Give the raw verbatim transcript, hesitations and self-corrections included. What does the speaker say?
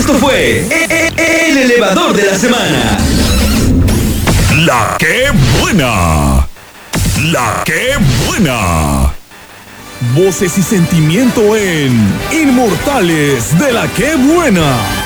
Esto fue El Elevador de la Semana. La que buena. La que buena. Voces y sentimiento en Inmortales de la que buena.